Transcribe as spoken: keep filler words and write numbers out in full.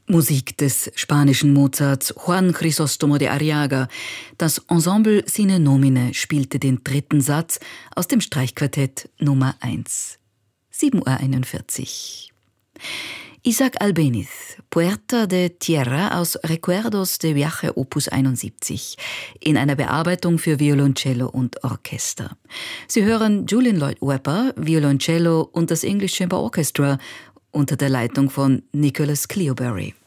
Musik des spanischen Mozarts Juan Crisóstomo de Arriaga. Das Ensemble Sine Nomine spielte den dritten Satz aus dem Streichquartett Nummer eins. sieben Uhr einundvierzig. Isaac Albéniz, Puerta de Tierra aus Recuerdos de Viaje Opus einundsiebzig, in einer Bearbeitung für Violoncello und Orchester. Sie hören Julian Lloyd Webber, Violoncello und das English Chamber Orchestra unter der Leitung von Nicholas Cleobury.